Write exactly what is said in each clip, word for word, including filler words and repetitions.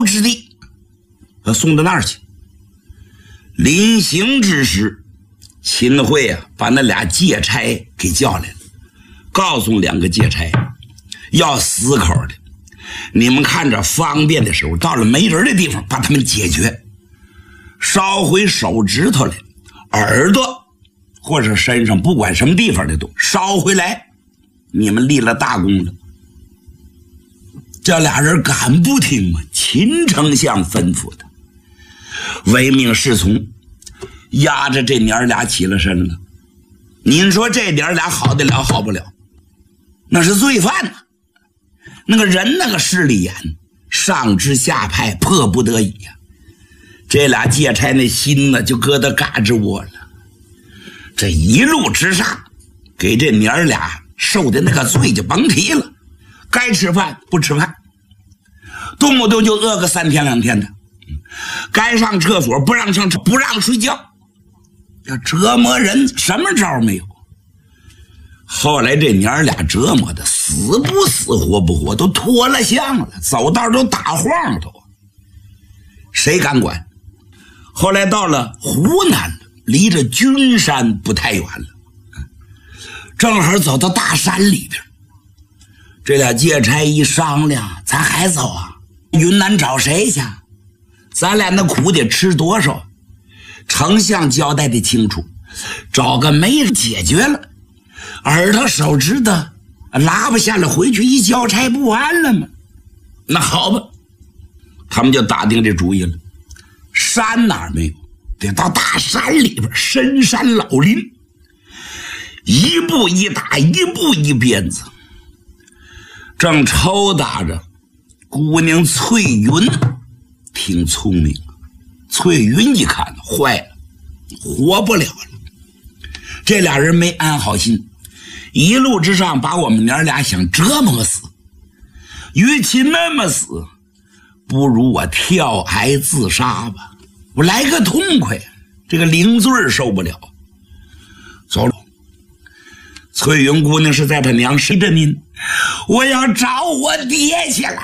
之地，要送到那儿去。临行之时，秦桧啊，把那俩借差给叫来了，告诉两个借差要死口的，你们看着方便的时候，到了没人的地方把他们解决，烧回手指头来，耳朵或者身上不管什么地方的都烧回来，你们立了大功了。这俩人敢不听吗？秦丞相吩咐的，唯命是从，压着这娘俩起了身了。您说这娘俩好得了好不了？那是罪犯呐、啊！那个人那个势利眼，上至下派，迫不得已呀、啊。这俩借差那心呢，就搁到嘎吱窝了。这一路之上，给这娘俩受的那个罪就甭提了。该吃饭不吃饭，动不动就饿个三天两天的，该上厕所不让上厕，不让睡觉，要折磨人，什么招没有。后来这娘俩折磨的死不死活不活，都脱了相了，走道都打晃头，谁敢管？后来到了湖南，离着君山不太远了，正好走到大山里边。这俩借差一商量，咱还走啊？云南找谁去？咱俩那苦得吃多少？丞相交代的清楚，找个媒人解决了，耳朵手指头拉不下来，回去一交差不完了吗？那好吧，他们就打定这主意了。山哪儿没有？得到大山里边，深山老林，一步一打，一步一鞭子。正抽打着，姑娘翠云挺聪明，翠云一看坏了，活不了了。这俩人没安好心，一路之上把我们娘俩想折磨死，与其那么死，不如我跳崖自杀吧，我来个痛快。这个零罪受不了，走了。翠云姑娘是在她娘谁着您，我要找我爹去了，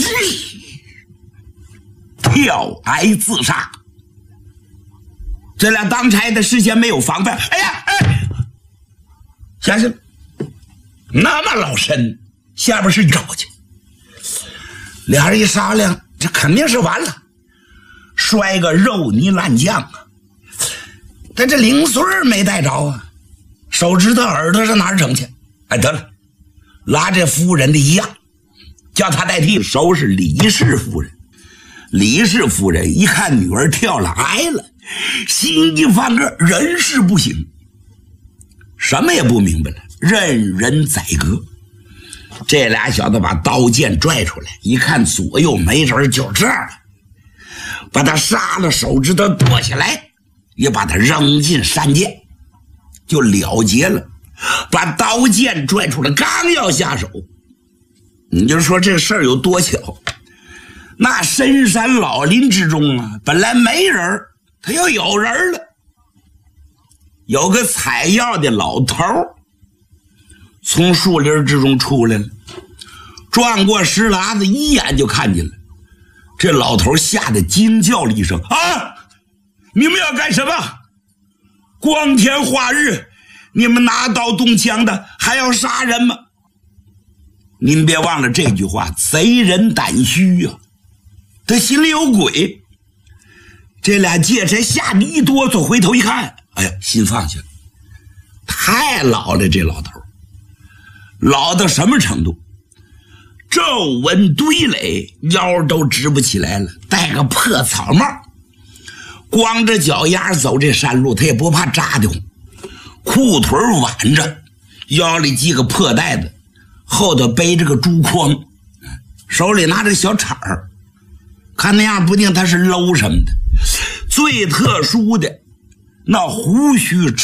跳崖自杀。这俩当差的事先没有防范，哎呀哎，下去了，那么老深，下边是找去。俩人一商量，这肯定是完了，摔个肉泥烂酱啊！但这零碎没带着啊，手指头耳朵上哪儿整去？哎，得了，拉这夫人的一样，叫他代替收拾李氏夫人。李氏夫人一看女儿跳了崖了，心一翻个，人事不行，什么也不明白了，任人宰割。这俩小子把刀剑拽出来，一看左右没人，就这样了，把他杀了，手指头剁下来，也把他扔进山涧，就了结了。把刀剑拽出来，刚要下手，你就说这事儿有多巧。那深山老林之中啊，本来没人，他又有人了。有个采药的老头从树林之中出来了，转过石栏子，一眼就看见了。这老头吓得惊叫了一声：啊！你们要干什么？光天化日，你们拿刀动枪的，还要杀人吗？您别忘了这句话，贼人胆虚啊，他心里有鬼。这俩借差吓得一哆嗦，回头一看，哎呀，心放下了。太老了，这老头老到什么程度？皱纹堆垒，腰都直不起来了，戴个破草帽，光着脚丫走这山路，他也不怕扎的慌，裤腿挽着，腰里系个破带子，后头背着个竹筐，手里拿着小铲儿，看那样不定他是搂什么的。最特殊的那胡须